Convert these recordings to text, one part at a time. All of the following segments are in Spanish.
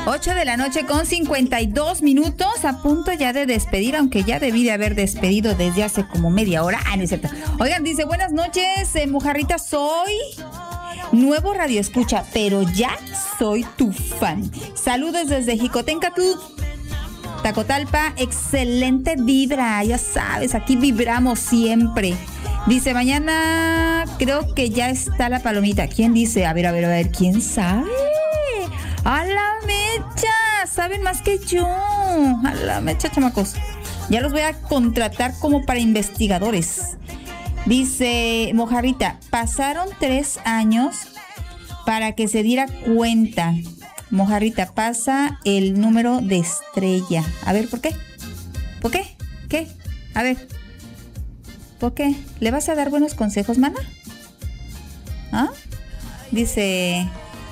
8 de la noche con 52 minutos, a punto ya de despedir, aunque ya debí de haber despedido desde hace como media hora. No es cierto. Oigan, dice, buenas noches, Mojarrita, soy nuevo radio escucha, pero ya soy tu fan. Saludos desde Jicotencatl, Tacotalpa, excelente vibra, ya sabes, aquí vibramos siempre. Dice, mañana creo que ya está la palomita. ¿Quién dice? A ver, ¿quién sabe? ¡A la mecha! Saben más que yo. A la mecha, chamacos. Ya los voy a contratar como para investigadores. Dice Mojarrita, pasaron 3 años para que se diera cuenta. Mojarrita, pasa el número de estrella. A ver, ¿por qué? ¿Por qué? ¿Qué? A ver. ¿Por qué? ¿Le vas a dar buenos consejos, mana? ¿Ah? Dice,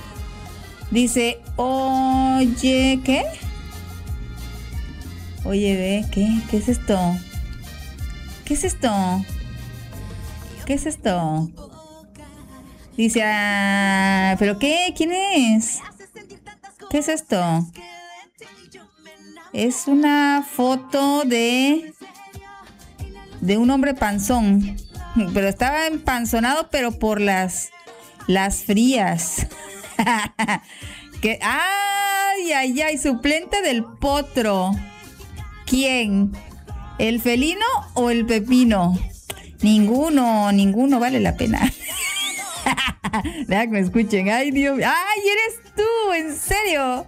oye, ¿qué? Oye, ve, ¿qué es esto? ¿Qué es esto? ¿Qué es esto? Dice, ¿pero qué? ¿Quién es? ¿Qué es esto? Es una foto de un hombre panzón, pero estaba empanzonado, pero por las frías. Ay, suplente del potro. ¿Quién? ¿El felino o el pepino? Ninguno vale la pena. Deja que me escuchen. Ay, Dios. Ay, eres tú, en serio.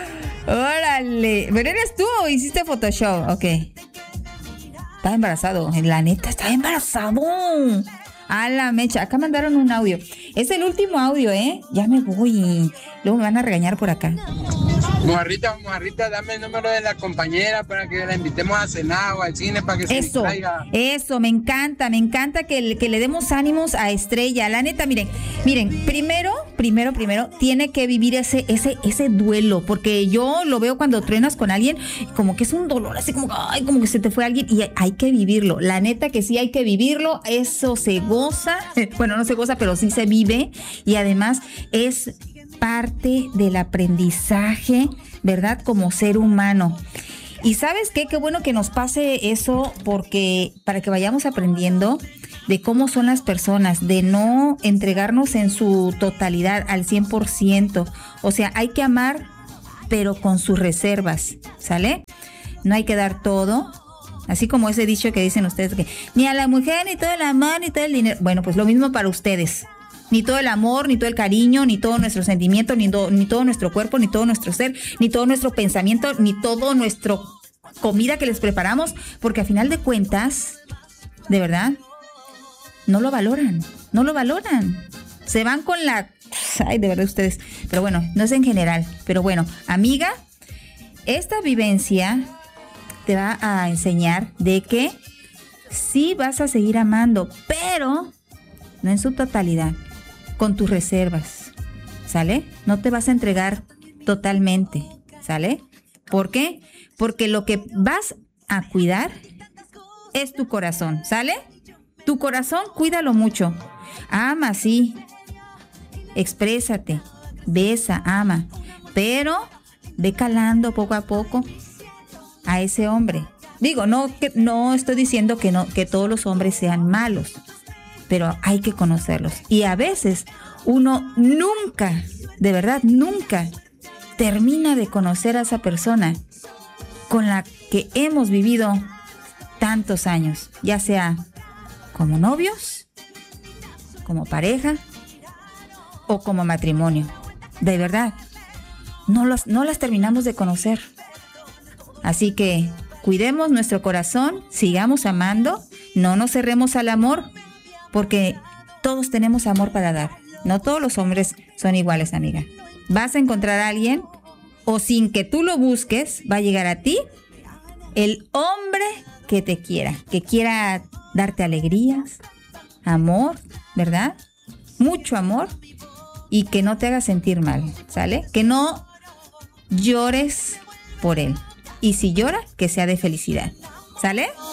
Órale. ¿Pero eres tú o hiciste Photoshop? Ok. Estaba embarazado. La neta, estaba embarazado. A la mecha. Acá mandaron un audio. Es el último audio, ¿eh? Ya me voy. Luego me van a regañar por acá. Mojarrita, dame el número de la compañera para que la invitemos a cenar o al cine para que se distraiga. Eso, me encanta que le demos ánimos a Estrella. La neta, miren, primero, tiene que vivir ese duelo, porque yo lo veo cuando truenas con alguien, como que es un dolor, así como que se te fue alguien, y hay que vivirlo. La neta que sí hay que vivirlo, eso se goza, bueno, no se goza, pero sí se vive, y además es parte del aprendizaje, ¿verdad? Como ser humano. Y ¿sabes qué? Qué bueno que nos pase eso, porque para que vayamos aprendiendo de cómo son las personas, de no entregarnos en su totalidad al 100%. O sea, hay que amar, pero con sus reservas, ¿sale? No hay que dar todo. Así como ese dicho que dicen ustedes, que ni a la mujer, ni todo el amor, ni todo el dinero. Bueno, pues lo mismo para ustedes. Ni todo el amor, ni todo el cariño, ni todo nuestro sentimiento, ni todo nuestro cuerpo, ni todo nuestro ser, ni todo nuestro pensamiento, ni todo nuestro comida que les preparamos, porque a final de cuentas, de verdad, no lo valoran. Se van con la... Ay, de verdad ustedes. Pero bueno, no es en general. Pero bueno, amiga, esta vivencia te va a enseñar de que sí vas a seguir amando, pero no en su totalidad. Con tus reservas, ¿sale? No te vas a entregar totalmente, ¿sale? ¿Por qué? Porque lo que vas a cuidar es tu corazón, ¿sale? Tu corazón, cuídalo mucho. Ama, sí. Exprésate, besa, ama. Pero ve calando poco a poco a ese hombre. Digo, no estoy diciendo que todos los hombres sean malos, pero hay que conocerlos. Y a veces uno nunca, de verdad, nunca termina de conocer a esa persona con la que hemos vivido tantos años, ya sea como novios, como pareja o como matrimonio. De verdad, no las terminamos de conocer. Así que cuidemos nuestro corazón, sigamos amando, no nos cerremos al amor, porque todos tenemos amor para dar. No todos los hombres son iguales, amiga. Vas a encontrar a alguien, o sin que tú lo busques, va a llegar a ti el hombre que te quiera, que quiera darte alegrías, amor, ¿verdad? Mucho amor, y que no te haga sentir mal, ¿sale? Que no llores por él. Y si llora, que sea de felicidad, ¿sale?